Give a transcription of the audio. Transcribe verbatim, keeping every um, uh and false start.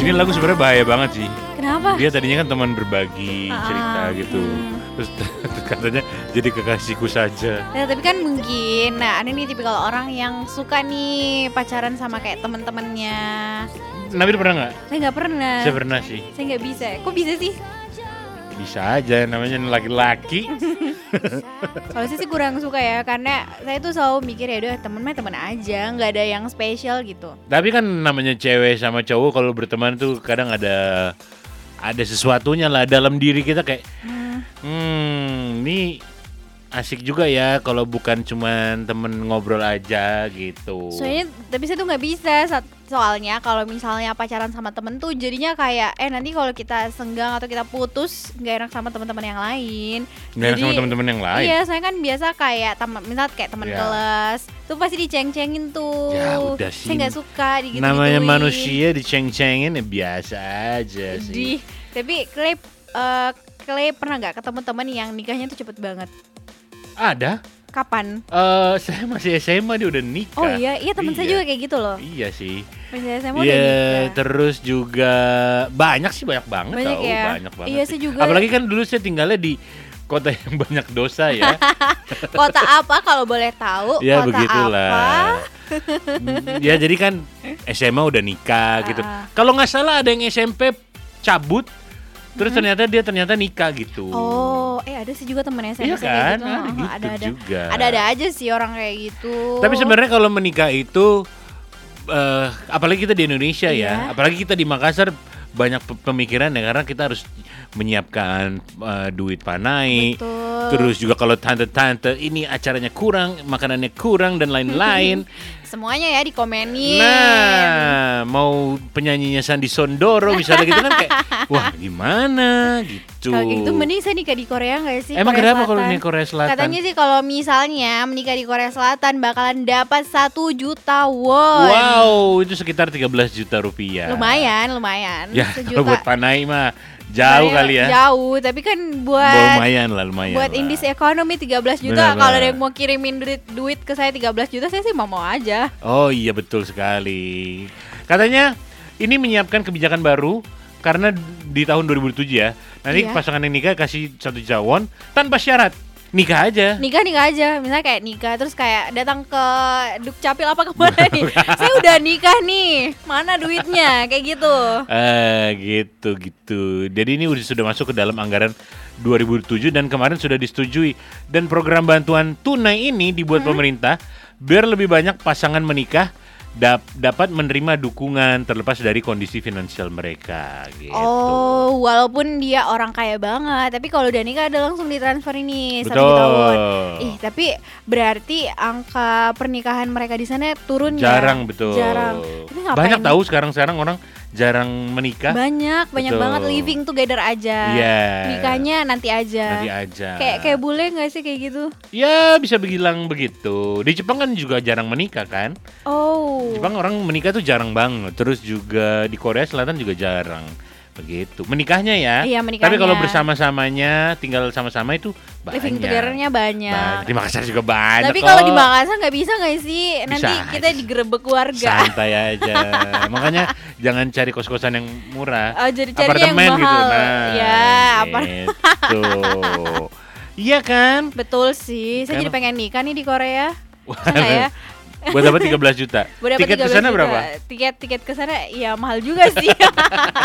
Ini lagu sebenarnya bahaya banget sih. Kenapa? Dia tadinya kan teman berbagi Ah, cerita gitu. hmm. Terus katanya jadi kekasihku saja. Nah, tapi kan mungkin, nah ini nih tipikal orang yang suka nih pacaran sama kayak teman-temannya. Nabil pernah nggak? Saya nggak pernah. Saya pernah sih. Saya nggak bisa. Kok bisa sih? Bisa aja, namanya laki-laki. Kalau saya sih kurang suka ya, karena saya tuh selalu mikir ya udah temen mah temen aja, nggak ada yang spesial gitu. Tapi kan namanya cewek sama cowok kalau berteman tuh kadang ada ada sesuatunya lah dalam diri kita kayak Hmm. hmm ini asik juga ya kalau bukan cuman temen ngobrol aja gitu. Soalnya tapi saya tuh nggak bisa saat- soalnya kalau misalnya pacaran sama temen tuh jadinya kayak eh nanti kalau kita senggang atau kita putus nggak enak sama teman-teman yang lain. Nggak enak sama teman-teman yang lain. Iya, saya kan biasa kayak teman, misal kayak teman Ya. kelas, tuh pasti diceng-cengin tuh. Ya udah sih. Saya nggak suka digituin. Namanya manusia diceng-cengin ya biasa aja sih. Di, tapi Clay, uh, Clay pernah nggak ketemu teman yang nikahnya tuh cepet banget? Ada. Kapan? Eh saya masih S M A dia udah nikah. Oh iya, iya teman saya Iya. juga kayak gitu loh. Iya sih. Masih S M A udah Iya, nikah. terus juga banyak sih banyak banget Banyak tau, ya? banyak banget. Iya sih. sih juga. Apalagi kan dulu saya tinggalnya di kota yang banyak dosa ya. Kota apa kalau boleh tahu? Ya Kota begitulah. apa? Mm, ya jadi kan S M A udah nikah gitu. Ah. Kalau nggak salah ada yang S M P cabut, terus ternyata dia ternyata nikah gitu. Oh, eh ada sih juga temen S M A Iya kayak kan? gitu. Ada Heeh, gitu ada ada. juga. Ada-ada aja sih orang kayak gitu. Tapi sebenarnya kalau menikah itu, eh, apalagi kita di Indonesia ya, Iya. apalagi kita di Makassar banyak pe- pemikiran ya karena kita harus menyiapkan eh, duit panai. Betul. Terus juga kalau tante-tante ini acaranya kurang, makanannya kurang dan lain-lain. semuanya ya dikomenin. Nah, mau penyanyinya Sandi Sondoro misalnya gitu kan kayak, wah gimana gitu. Kalau kayak gitu mending saya nikah di Korea nggak sih? Emang Korea kenapa kalau Selatan. di Korea Selatan? Katanya sih kalau misalnya menikah di Korea Selatan bakalan dapat satu juta won. Wow, itu sekitar tiga belas juta rupiah. Lumayan, lumayan. Ya, Sejuta. kalau buat panai mah jauh Lumayan, kali ya. Jauh, tapi kan buat Lumayan lah, lumayan. buat lah. indis ekonomi tiga belas juta. Benar, Kalau ada benar. yang mau kirimin duit duit ke saya tiga belas juta, saya sih mau mau aja. Oh iya betul sekali. Katanya ini menyiapkan kebijakan baru karena di tahun dua ribu tujuh ya. Nanti Iya. pasangan yang nikah kasih satu juta won tanpa syarat. Nikah aja. Nikah nikah aja, misalnya kayak nikah terus kayak datang ke Dukcapil apa kemana nih? Saya udah nikah nih, mana duitnya? Kayak gitu. Eh gitu gitu. Jadi ini udah sudah masuk ke dalam anggaran dua ribu tujuh dan kemarin sudah disetujui dan program bantuan tunai ini dibuat pemerintah biar lebih banyak pasangan menikah dap- dapat menerima dukungan terlepas dari kondisi finansial mereka gitu. Oh, walaupun dia orang kaya banget, tapi kalau udah nikah ada langsung ditransfer ini satu Betul. juta won. Ih, tapi berarti angka pernikahan mereka di sana turun ya? Jarang betul. Jarang. Tapi ngapain? Banyak tahu sekarang-sekarang orang jarang menikah. Banyak, banyak Betul. banget living together aja. Iya. Nikahnya nanti aja. Nanti aja. Kayak kayak bule nggak sih kayak gitu? Ya bisa bilang begitu. Di Jepang kan juga jarang menikah kan. Oh. Jepang orang menikah tuh jarang banget. Terus juga di Korea Selatan juga jarang. Begitu. Menikahnya ya. Iya, menikahnya. Tapi kalau bersama-samanya, tinggal sama-sama itu banyak. Living together-nya banyak. Banyak. Di Makassar juga banyak. Tapi kalau kok. di Makassar nggak bisa nggak sih? Nanti Bisa kita aja. digerebek keluarga. Santai aja. Makanya jangan cari kos-kosan yang murah. Oh, jadi cari yang Apartemen mahal. gitu. Nah, Ya, apart- gitu. Iya kan? Betul sih. Saya Kan- jadi pengen nikah nih di Korea. Wah, Bisa nggak ya? Buat dapat tiga belas juta. Buat dapet Tiket ke tiga belas sana juta. berapa? Tiket tiket ke sana ya mahal juga sih.